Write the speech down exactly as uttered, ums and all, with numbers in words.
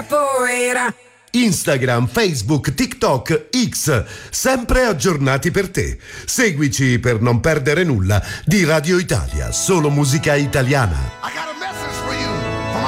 capoeira. Instagram, Facebook, TikTok, X, sempre aggiornati per te. Seguici per non perdere nulla di Radio Italia, solo musica italiana.